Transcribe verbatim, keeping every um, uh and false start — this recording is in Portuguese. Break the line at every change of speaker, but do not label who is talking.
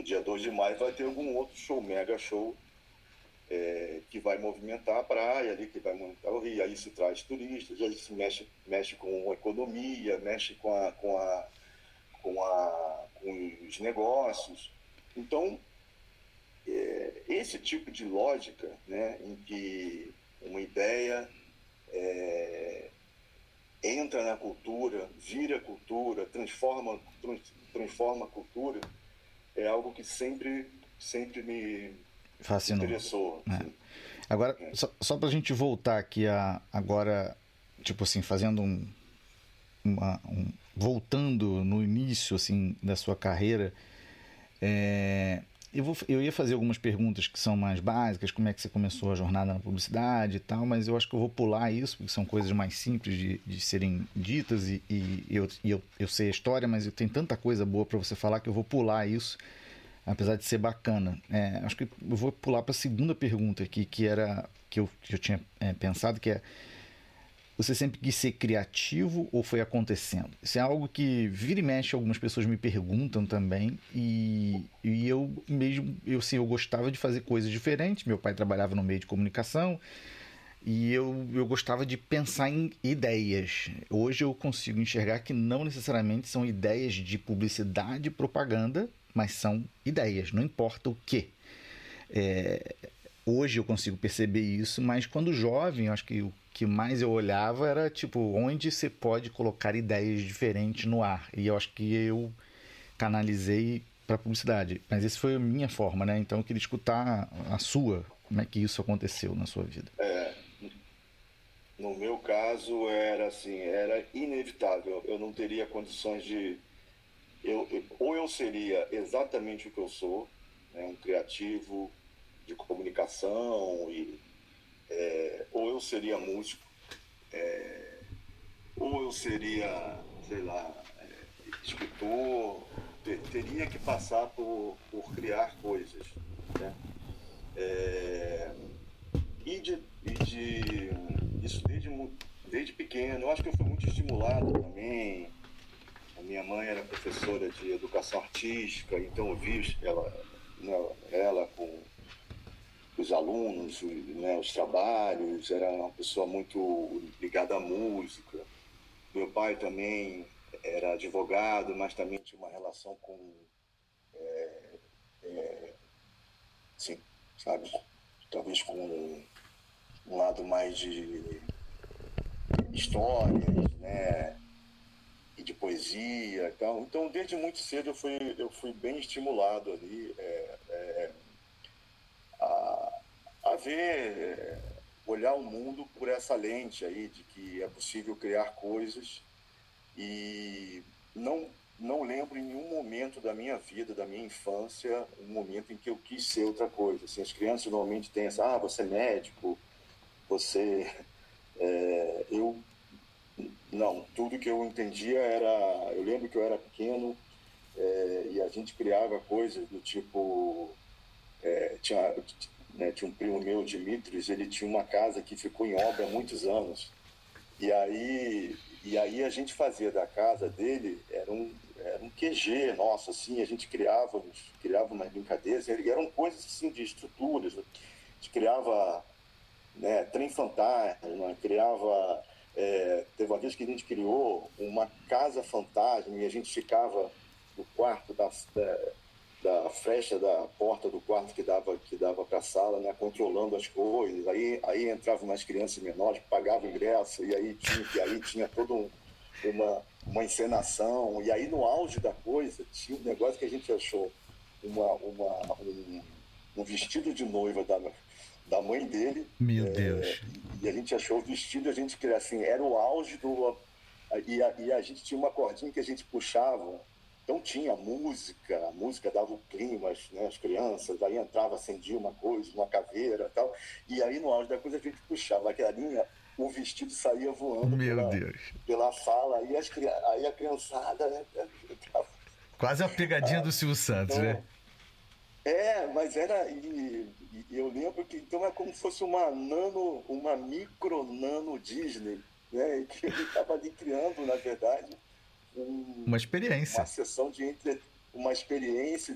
dia dois de maio vai ter algum outro show, mega show, é, que vai movimentar a praia ali, que vai movimentar o Rio, aí isso traz turistas, aí isso mexe, mexe com a economia, mexe com, a, com, a, com, a, com os negócios. Então, é, esse tipo de lógica, né, em que uma ideia é, entra na cultura, vira cultura, transforma, trans, transforma a cultura, é algo que sempre, sempre me
fascinou.
Interessou.
É. Agora, é. só, só pra gente voltar aqui a, agora, tipo assim, fazendo um, uma, um voltando no início, assim, da sua carreira, é, eu, vou, eu ia fazer algumas perguntas que são mais básicas, como é que você começou a jornada na publicidade e tal, mas eu acho que eu vou pular isso, porque são coisas mais simples de, de serem ditas, e, e, eu, e eu, eu sei a história, mas eu tenho tanta coisa boa para você falar que eu vou pular isso, apesar de ser bacana. É, acho que eu vou pular para a segunda pergunta aqui, que era que eu, que eu tinha é, pensado, que é: você sempre quis ser criativo ou foi acontecendo? Isso é algo que vira e mexe, algumas pessoas me perguntam também, e, e eu mesmo, eu, assim, eu gostava de fazer coisas diferentes. Meu pai trabalhava no meio de comunicação e eu, eu gostava de pensar em ideias. Hoje eu consigo enxergar que não necessariamente são ideias de publicidade e propaganda, mas são ideias, não importa o que. É, hoje eu consigo perceber isso, mas quando jovem, eu acho que o que mais eu olhava era tipo, onde você pode colocar ideias diferentes no ar, e eu acho que eu canalizei para publicidade, mas essa foi a minha forma, né? Então eu queria escutar a sua, como é que isso aconteceu na sua vida.
É, no meu caso era assim, era inevitável, eu não teria condições de Eu, eu, ou eu seria exatamente o que eu sou, né, um criativo de comunicação, e, é, ou eu seria músico, é, ou eu seria, sei lá, é, escritor, ter, teria que passar por, por criar coisas, né? É, e de, e de isso desde, desde pequeno. Eu acho que eu fui muito estimulado também. A minha mãe era professora de educação artística, então eu vi ela, né, ela com os alunos, né, os trabalhos, era uma pessoa muito ligada à música. Meu pai também era advogado, mas também tinha uma relação com, é, é, assim, sabe, talvez com um lado mais de histórias, né, e de poesia e tal. Então, desde muito cedo eu fui, eu fui bem estimulado ali é, é, a, a ver, é, olhar o mundo por essa lente aí de que é possível criar coisas, e não, não lembro em nenhum momento da minha vida, da minha infância, um momento em que eu quis ser outra coisa. Assim, as crianças normalmente têm essa, ah, você é médico, você... É, eu Não, tudo que eu entendia era... Eu lembro que eu era pequeno, é, e a gente criava coisas do tipo... É, tinha, né, tinha um primo meu, Dimitris, ele tinha uma casa que ficou em obra há muitos anos. E aí, e aí a gente fazia da casa dele, era um, era um Q G nosso, assim, a gente criava, criava umas brincadeiras, eram coisas assim de estruturas. A gente criava, né, trem fantasma, criava... É, teve uma vez que a gente criou uma casa fantasma e a gente ficava no quarto da, da, da frecha da porta do quarto que dava, que dava para a sala, né, controlando as coisas. Aí, aí entravam umas crianças menores que pagavam ingresso, e aí tinha, e aí tinha toda um, uma, uma encenação. E aí, no auge da coisa, tinha um negócio que a gente achou uma, uma, um, um vestido de noiva da... da mãe dele.
Meu
é,
Deus.
E a gente achou o vestido, a gente queria, assim, era o auge do... E a, e a gente tinha uma cordinha que a gente puxava, então tinha música, a música dava o clima, né, as crianças, aí entrava, acendia uma coisa, uma caveira e tal, e aí no auge da coisa a gente puxava aquela linha, o vestido saía voando
Meu
pela,
Deus.
pela sala, aí, as, aí a criançada... Né,
quase a pegadinha ah, do Silvio Santos, então, né?
É, mas era, e, e eu lembro que então é como se fosse uma nano, uma micro nano Disney, né? Que ele estava ali criando, na verdade, um,
uma experiência,
uma sessão de entre, uma experiência